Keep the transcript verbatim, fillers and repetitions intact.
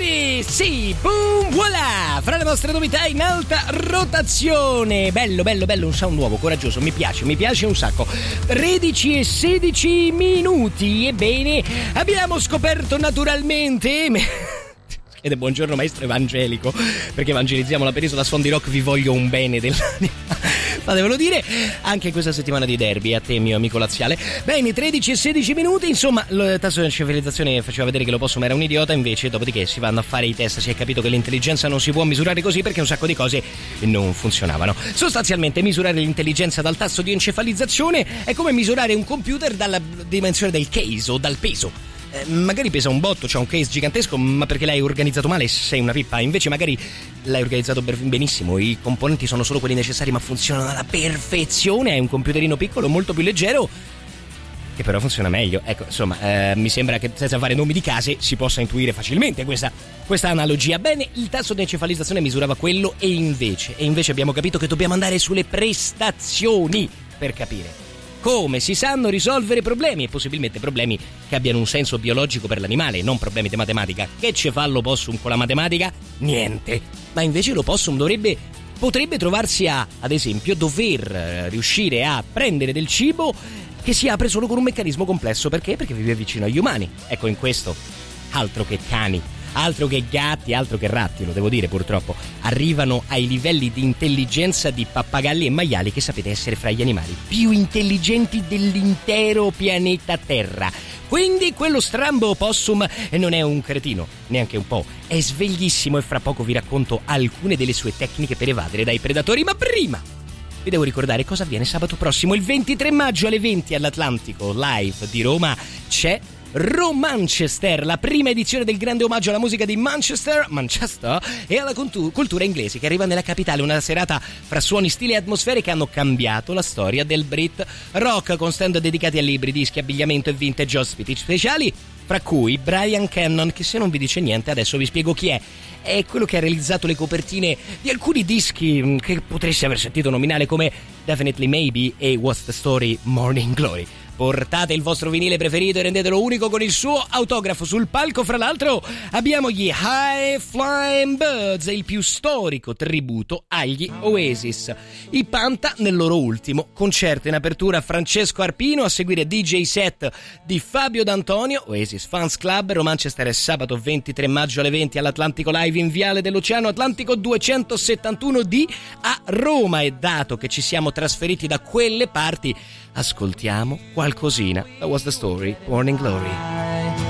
Sì, sì, boom, voilà! Fra le vostre novità in alta rotazione. Bello, bello, bello, un sound nuovo, coraggioso, mi piace, mi piace un sacco. tredici e sedici minuti. Ebbene, abbiamo scoperto naturalmente... Ed è buongiorno maestro evangelico, perché evangelizziamo la penisola Sfondi Rock, vi voglio un bene dell'anima. Fatevelo dire, anche questa settimana di derby, a te mio amico laziale. Bene, tredici e sedici minuti, insomma, il tasso di encefalizzazione faceva vedere che l'Opossum era un idiota, invece dopodiché si vanno a fare i test, si è capito che l'intelligenza non si può misurare così perché un sacco di cose non funzionavano. Sostanzialmente misurare l'intelligenza dal tasso di encefalizzazione è come misurare un computer dalla dimensione del case o dal peso. Eh, magari pesa un botto, c'ha un case gigantesco, ma perché l'hai organizzato male sei una pippa. Invece magari l'hai organizzato benissimo, i componenti sono solo quelli necessari ma funzionano alla perfezione. È un computerino piccolo molto più leggero che però funziona meglio. Ecco, insomma, eh, mi sembra che senza fare nomi di case si possa intuire facilmente questa, questa analogia. Bene, il tasso di encefalizzazione misurava quello e invece e invece abbiamo capito che dobbiamo andare sulle prestazioni per capire come si sanno risolvere problemi, e possibilmente problemi che abbiano un senso biologico per l'animale, non problemi di matematica. Che ce fa l'Opossum con la matematica? Niente. Ma invece l'Opossum dovrebbe, potrebbe trovarsi a, ad esempio, dover riuscire a prendere del cibo che si apre solo con un meccanismo complesso. Perché? Perché vive vicino agli umani. Ecco, in questo, altro che cani, altro che gatti, altro che ratti, lo devo dire purtroppo, arrivano ai livelli di intelligenza di pappagalli e maiali che sapete essere fra gli animali più intelligenti dell'intero pianeta Terra. Quindi quello strambo Opossum non è un cretino, neanche un po', è sveglissimo e fra poco vi racconto alcune delle sue tecniche per evadere dai predatori. Ma prima vi devo ricordare cosa avviene sabato prossimo, il ventitré maggio alle venti all'Atlantico Live di Roma. C'è Romanchester, la prima edizione del grande omaggio alla musica di Manchester, Manchester e alla cultu- cultura inglese che arriva nella capitale. Una serata fra suoni, stili e atmosfere che hanno cambiato la storia del Brit Rock, con stand dedicati a libri, dischi, abbigliamento e vintage, ospiti speciali, fra cui Brian Cannon, che se non vi dice niente adesso vi spiego chi è. È quello che ha realizzato le copertine di alcuni dischi che potresti aver sentito nominare come Definitely Maybe e What's the Story, Morning Glory. Portate il vostro vinile preferito e rendetelo unico con il suo autografo. Sul palco, fra l'altro, abbiamo gli High Flying Birds, il più storico tributo agli Oasis. I Panta nel loro ultimo concerto in apertura, Francesco Arpino, a seguire D J set di Fabio D'Antonio. Oasis Fans Club, Romanchester è sabato ventitré maggio alle venti all'Atlantico Live in Viale dell'Oceano Atlantico duecentosettantuno D a Roma. E dato che ci siamo trasferiti da quelle parti, ascoltiamo qualcosina da What's the Story, Morning Glory.